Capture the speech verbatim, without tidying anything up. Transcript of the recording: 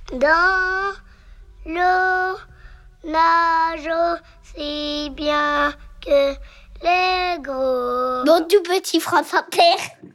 dans l'eau nage aussi bien que les gros. Bon, tout petit France Inter.